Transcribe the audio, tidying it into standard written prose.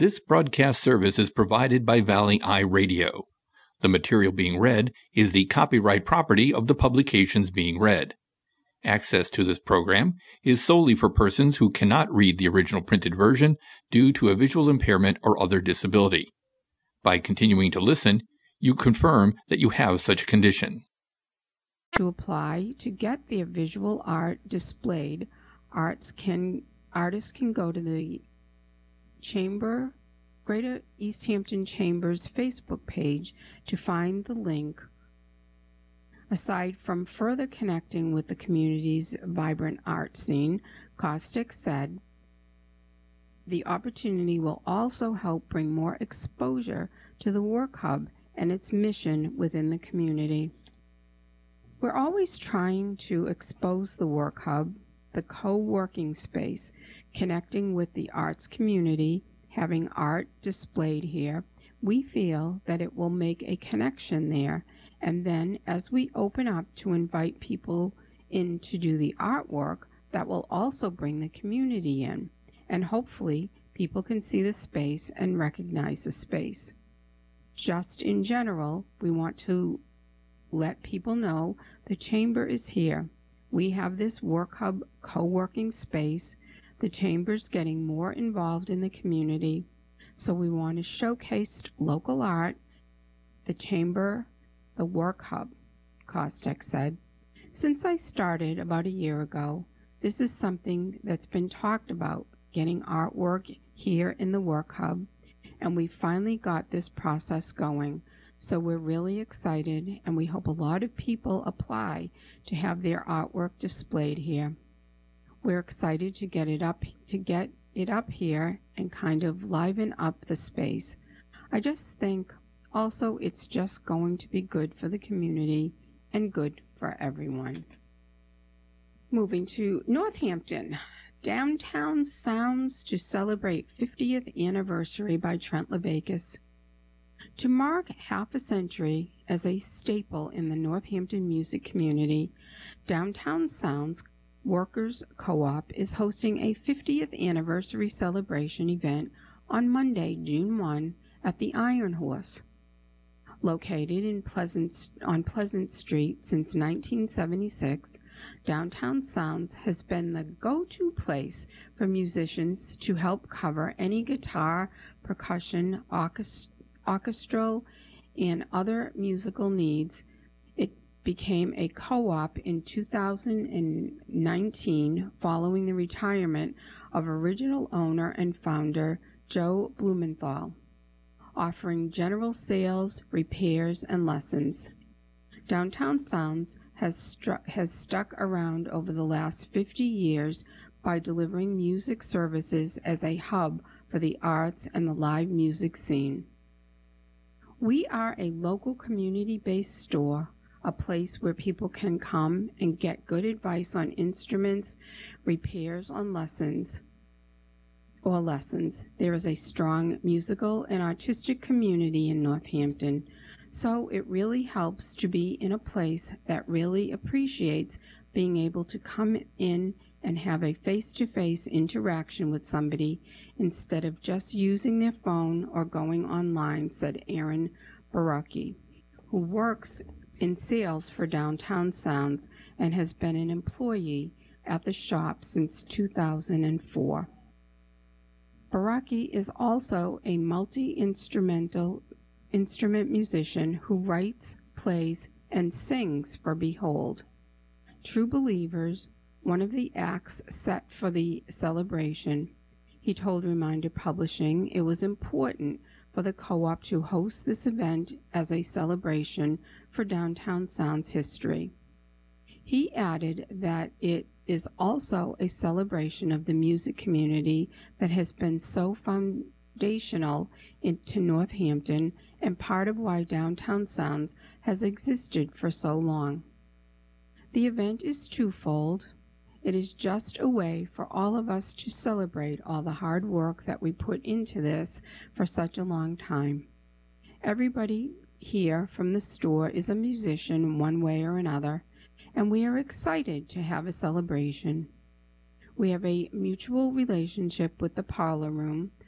This broadcast service is provided by Valley Eye Radio. The material being read is the copyright property of the publications being read. Access to this program is solely for persons who cannot read the original printed version due to a visual impairment or other disability. By continuing to listen, you confirm that you have such a condition. To apply to get their visual art displayed, artists can go to the Greater East Hampton Chamber's Facebook page to find the link. Aside from further connecting with the community's vibrant art scene, Kostick said, the opportunity will also help bring more exposure to the Work Hub and its mission within the community. We're always trying to expose the Work Hub, the co-working space, connecting with the arts community, having art displayed here. We feel that it will make a connection there, and then as we open up to invite people in to do the artwork, that will also bring the community in, and hopefully people can see the space and recognize the space. Just in general, we want to let people know the Chamber is here. We have this Work Hub co-working space. The Chamber's getting more involved in the community, so we want to showcase local art. The Chamber, the Work Hub, Kostick said. Since I started about a year ago, this is something that's been talked about, getting artwork here in the Work Hub, and we finally got this process going. So we're really excited, and we hope a lot of people apply to have their artwork displayed here. We're excited to get it up here and kind of liven up the space. I just think also it's just going to be good for the community and good for everyone. Moving to Northampton, Downtown Sounds to celebrate 50th anniversary by Trent Levakas. To mark half a century as a staple in the Northampton music community, Downtown Sounds Workers Co-op is hosting a 50th anniversary celebration event on Monday, June 1 at the Iron Horse. Located on Pleasant Street since 1976, Downtown Sounds has been the go-to place for musicians to help cover any guitar, percussion, orchestral, and other musical needs. It became a co-op in 2019 following the retirement of original owner and founder Joe Blumenthal, offering general sales, repairs, and lessons. Downtown Sounds has stuck around over the last 50 years by delivering music services as a hub for the arts and the live music scene. We are a local community-based store, a place where people can come and get good advice on instruments, repairs on lessons. There is a strong musical and artistic community in Northampton, so it really helps to be in a place that really appreciates being able to come in and have a face-to-face interaction with somebody instead of just using their phone or going online, said Aaron Baraki, who works in sales for Downtown Sounds and has been an employee at the shop since 2004. Baraki is also a multi-instrument musician who writes, plays, and sings for Behold. True Believers, one of the acts set for the celebration. He told Reminder Publishing it was important for the co-op to host this event as a celebration for Downtown Sounds history. He added that it is also a celebration of the music community that has been so foundational to Northampton and part of why Downtown Sounds has existed for so long. The event is twofold. It is just a way for all of us to celebrate all the hard work that we put into this for such a long time. Everybody here from the store is a musician one way or another, and we are excited to have a celebration. We have a mutual relationship with the Parlor Room,